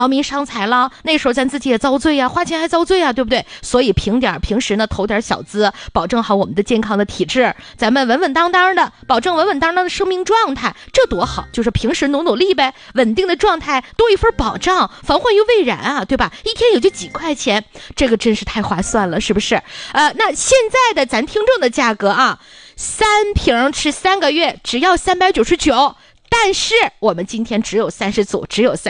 劳民伤财了，那时候咱自己也遭罪呀，花钱还遭罪呀，对不对？所以平时呢投点小资，保证好我们的健康的体质，咱们稳稳当当的，保证稳稳当当的生命状态，这多好！就是平时努力呗，稳定的状态，多一份保障，防患于未然啊，对吧？一天也就几块钱，这个真是太划算了，是不是？那现在的咱听众的价格啊，3瓶吃3个月，只要399。但是我们今天只有30组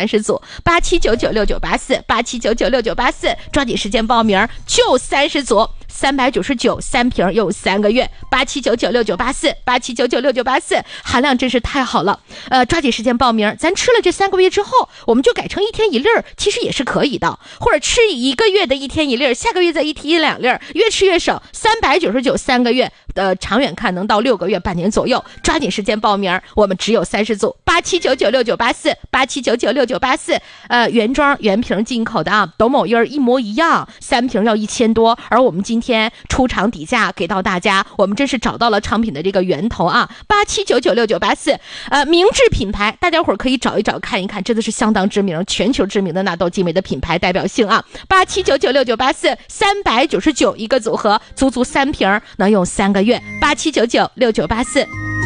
，87996984，87996984，抓紧时间报名，就30组，399，3瓶又3个月，87996984，87996984，含量真是太好了，抓紧时间报名，咱吃了这3个月之后，我们就改成1天1粒，其实也是可以的，或者吃1个月的1天1粒，下个月再1天2粒，越吃越省，399，3个月。长远看能到6个月半年左右，抓紧时间报名，我们只有30组，87996984，87996984，原装原瓶进口的啊，斗某音一模一样，3瓶要1000多，而我们今天出厂底价给到大家，我们真是找到了商品的这个源头啊，87996984，明智品牌，大家伙可以找一找看一看，真的是相当知名，全球知名的纳豆激酶的品牌代表性啊，87996984，399一个组合，足3瓶能用3个月，87996984。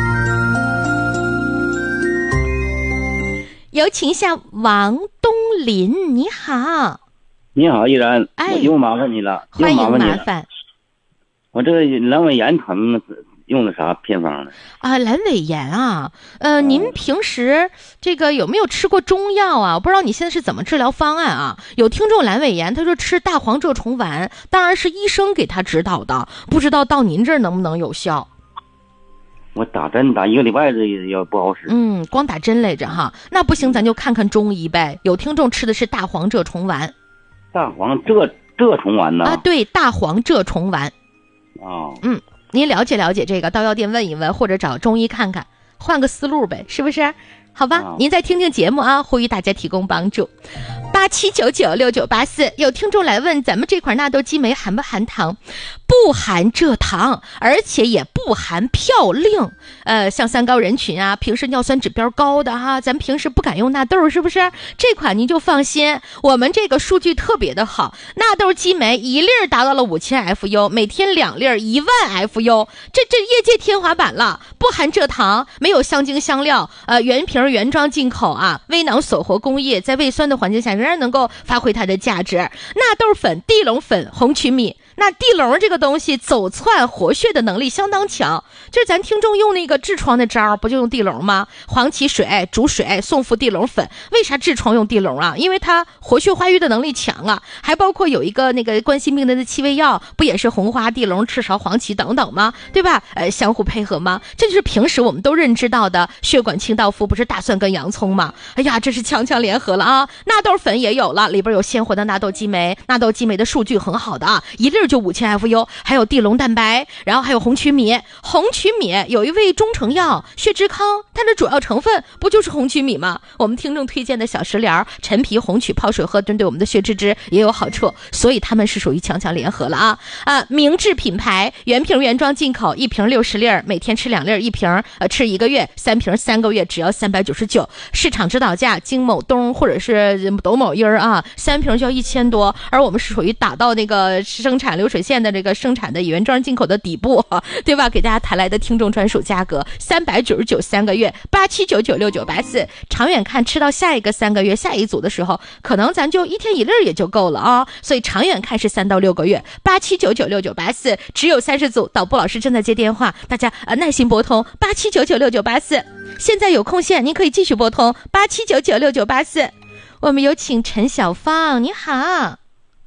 有请一下王东林，你好。 你好，依然，又麻烦你了， 欢迎麻烦。 我这个阑尾炎疼，用的啥偏方呢？ 阑尾炎啊，您平时这个有没有吃过中药啊？我不知道你现在是怎么治疗方案啊？有听众阑尾炎，他说吃大黄赭虫丸，当然是医生给他指导的，不知道到您这儿能不能有效？ 我打针打1个礼拜这也不好使。 光打针来着哈，那不行，咱就看看中医呗。有听众吃的是大黄赭虫丸。大黄赭虫丸呢？ 啊，对，大黄赭虫丸。您了解了解这个，到药店问一问，或者找中医看看，换个思路呗，是不是？好吧，您再听听节目啊，呼吁大家提供帮助。87996984，有听众来问咱们这款纳豆激酶含不含糖？不含蔗糖，而且也不含嘌呤。像三高人群啊，平时尿酸指标高的哈，咱平时不敢用纳豆，是不是？这款您就放心，我们这个数据特别的好，纳豆激酶1粒达到了5000 FU， 每天2粒10000 FU， 这业界天花板了。不含蔗糖，没有香精香料，原瓶原装进口啊，微囊锁活工艺，在胃酸的环境下仍然能够发挥它的价值。纳豆粉、地龙粉、红曲米。那地龙这个东西走窜活血的能力相当强，就是咱听众用那个痔疮的招不就用地龙吗？黄芪水煮水送服地龙粉，为啥痔疮用地龙啊？因为它活血化瘀的能力强啊。还包括有一个那个冠心病的气味药，不也是红花、地龙、赤芍、黄芪等等吗？对吧？相互配合吗？这就是平时我们都认知到的血管清道夫，不是大蒜跟洋葱吗？哎呀，这是强强联合了啊！纳豆粉也有了，里边有鲜活的纳豆激酶，纳豆激酶的数据很好的啊，1粒就5000 FU， 还有地龙蛋白，然后还有红曲米。红曲米有一味中成药血脂康，它的主要成分不就是红曲米吗？我们听众推荐的小食疗陈皮红曲泡水喝，针对我们的血脂质也有好处，所以他们是属于强强联合了啊！明治品牌原瓶原装进口，1瓶60粒，每天吃2粒，1瓶吃1个月，3瓶3个月，只要399。市场指导价经某东或者是斗某音啊，3瓶就要1000多，而我们是属于打到那个生产流水线的这个生产的原装进口的底部，对吧？给大家谈来的听众专属价格399 3个月，87996984。长远看，吃到下一个3个月，下一组的时候，可能咱就1天1粒也就够了啊。所以长远看是3到6个月，87996984，只有30组。导播老师正在接电话，大家耐心拨通87996984。现在有空线，您可以继续拨通87996984。我们有请陈小芳，你好。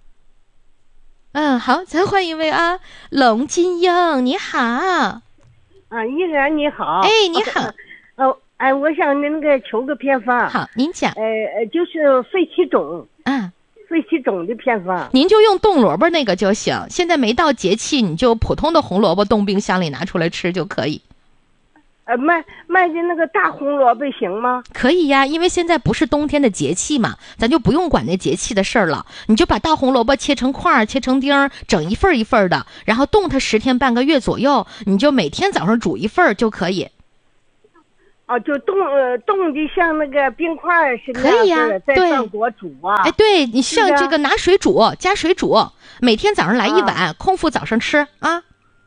好，咱换一位啊，龙金英，你好。 依然你好。 你好。 我想那个求个偏方。 好，您讲。 就是肺气肿。肺气肿的偏方。 您就用冻萝卜那个就行。现在没到节气，你就普通的红萝卜冻冰箱里拿出来吃就可以。 卖的那个大红萝卜行吗？ 可以呀，因为现在不是冬天的节气嘛，咱就不用管那节气的事儿了。你就把大红萝卜切成块，切成丁，整一份一份的，然后冻它10天半个月左右，你就每天早上煮一份就可以。 就冻的像那个冰块似的， 可以呀， 再上锅煮啊。 哎，对，你像这个拿水煮，加水煮，每天早上来1碗，空腹早上吃啊。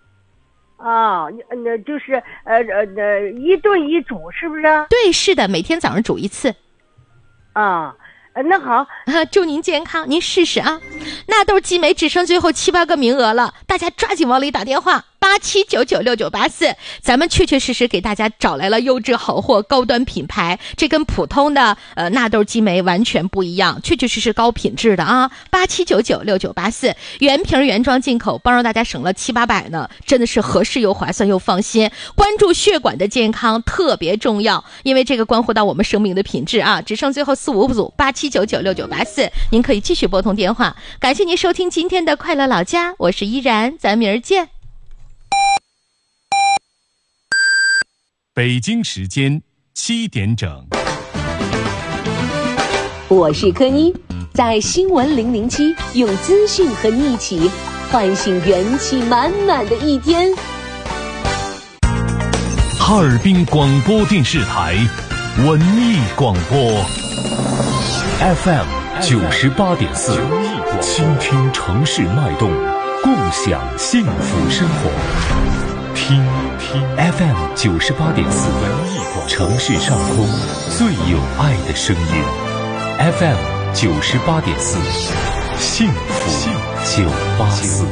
那就是一炖一煮，是不是？ 对，是的，每天早上煮1次。 那好， 祝您健康，您试试啊。纳豆激酶只剩最后7、8个名额了，大家抓紧往里打电话，87996984，咱们确确实实给大家找来了优质好货，高端品牌，这跟普通的纳豆激酶完全不一样，确确实实高品质的啊。87996984，原瓶原装进口，帮助大家省了7、800呢，真的是合适又划算又放心。关注血管的健康特别重要，因为这个关乎到我们生命的品质啊。只剩最后4、5组，87996984，您可以继续拨通电话。感谢您收听今天的快乐老家，我是依然，咱明儿见。 北京时间7点整， 我是柯妮，在新闻007用资讯和你一起唤醒元气满满的一天。 哈尔滨广播电视台文艺广播 FM 98.4，倾听城市脉动，共享幸福生活。听 FM 98.4，城市上空最有爱的声音。FM 98.4，幸福984。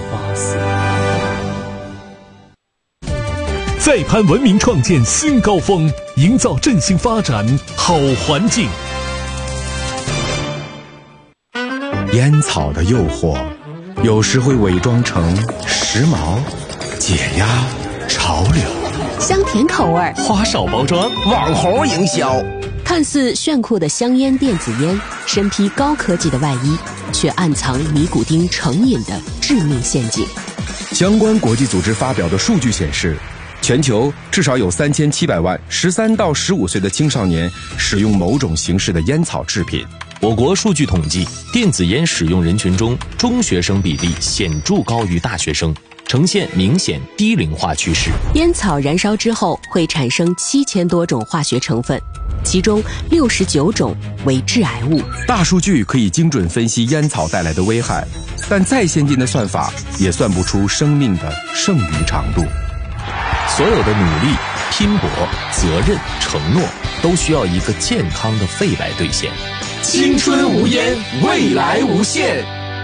再攀文明创建新高峰，营造振兴发展好环境。 烟草的诱惑，有时会伪装成时髦、解压、潮流， 香甜口味， 花哨包装，网红营销。 看似炫酷的香烟电子烟，身披高科技的外衣，却暗藏尼古丁成瘾的致命陷阱。 相关国际组织发表的数据显示，全球至少有3700万13到15岁的青少年使用某种形式的烟草制品。 我国数据统计，电子烟使用人群中，中学生比例显著高于大学生，呈现明显低龄化趋势。 烟草燃烧之后会产生7000多种化学成分，其中69种为致癌物。 大数据可以精准分析烟草带来的危害，但再先进的算法也算不出生命的剩余长度。 所有的努力、拼搏、责任、承诺，都需要一个健康的肺来兑现。 青春无烟，未来无限。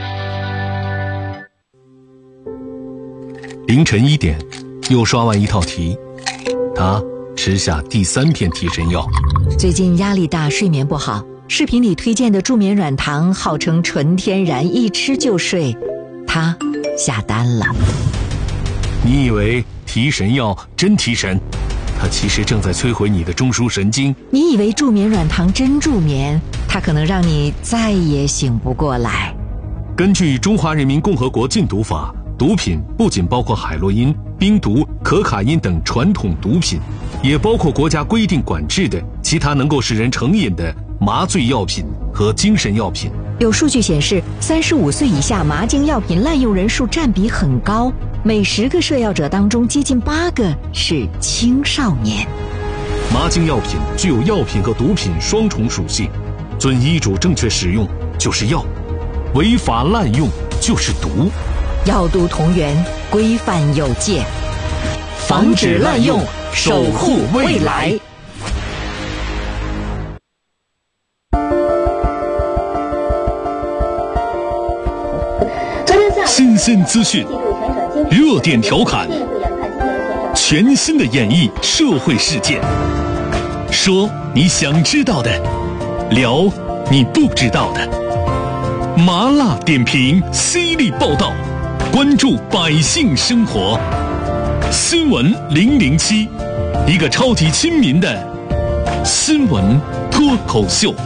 凌晨1点，又刷完一套题，他吃下第3片提神药。 最近压力大，睡眠不好，视频里推荐的助眠软糖号称纯天然，一吃就睡，他下单了。 你以为提神药真提神，它其实正在摧毁你的中枢神经。 你以为助眠软糖真助眠，它可能让你再也醒不过来。 根据《中华人民共和国禁毒法》，毒品不仅包括海洛因、冰毒、可卡因等传统毒品，也包括国家规定管制的其他能够使人成瘾的麻醉药品和精神药品。 有数据显示，35岁以下麻精药品滥用人数占比很高，每10个摄药者当中接近8个是青少年。 麻精药品具有药品和毒品双重属性，遵医嘱正确使用就是药，违法滥用就是毒。 药毒同源，规范有界， 防止滥用，守护未来。新鲜资讯，热点调侃，全新的演绎社会事件，说你想知道的，聊你不知道的。麻辣点评，犀利报道，关注百姓生活。新闻007，一个超级亲民的新闻脱口秀。